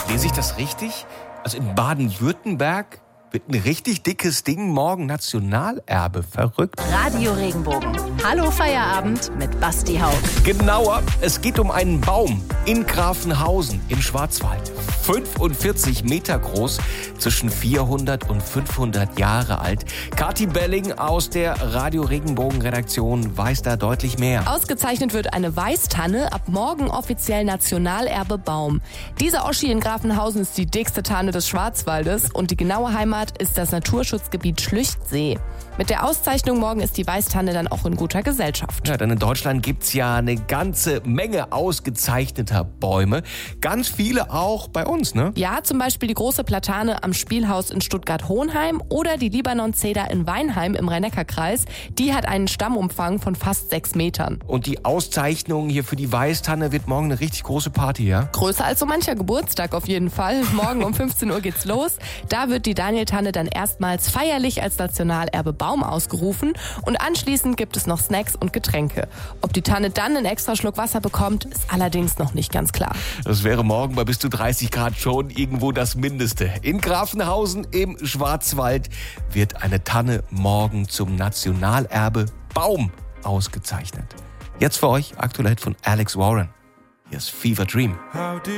Lese ich das richtig? Also in Baden-Württemberg wird ein richtig dickes Ding morgen Nationalerbe. Verrückt. Radio Regenbogen. Hallo Feierabend mit Basti Hauck. Genauer, es geht um einen Baum in Grafenhausen im Schwarzwald. 45 Meter groß, zwischen 400 und 500 Jahre alt. Kathi Belling aus der Radio Regenbogen Redaktion weiß da deutlich mehr. Ausgezeichnet wird eine Weißtanne, ab morgen offiziell Nationalerbe Baum. Diese Oschi in Grafenhausen ist die dickste Tanne des Schwarzwaldes und die genaue Heimat ist das Naturschutzgebiet Schlüchtsee. Mit der Auszeichnung morgen ist die Weißtanne dann auch in guter Gesellschaft. Ja, denn in Deutschland gibt's ja eine ganze Menge ausgezeichneter Bäume. Ganz viele auch bei uns, ne? Ja, zum Beispiel die große Platane am Spielhaus in Stuttgart-Hohenheim oder die Libanon-Zeder in Weinheim im Rhein-Neckar-Kreis. Die hat einen Stammumfang von fast 6 Metern. Und die Auszeichnung hier für die Weißtanne wird morgen eine richtig große Party, ja? Größer als so mancher Geburtstag auf jeden Fall. Morgen um 15 Uhr geht's los. Da wird die Danieltanne dann erstmals feierlich als Nationalerbe Baum ausgerufen und anschließend gibt es noch Snacks und Getränke. Ob die Tanne dann einen extra Schluck Wasser bekommt, ist allerdings noch nicht ganz klar. Das wäre morgen bei bis zu 30 Grad schon irgendwo das Mindeste. In Grafenhausen im Schwarzwald wird eine Tanne morgen zum Nationalerbe Baum ausgezeichnet. Jetzt für euch aktuell von Alex Warren. Hier ist Fever Dream.